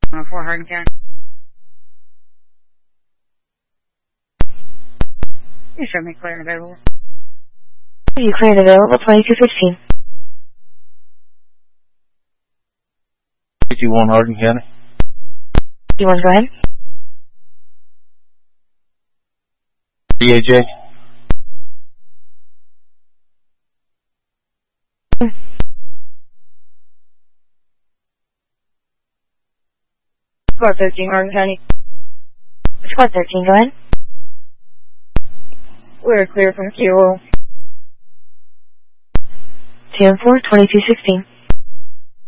104 Hardin County. You show me clear and available. You clear and available, 2215. 51 Hardin County. You want to go ahead? DAJ. Squad 13 Hardin County. Squad 13, go ahead. We're clear from QO. TM4, 2216.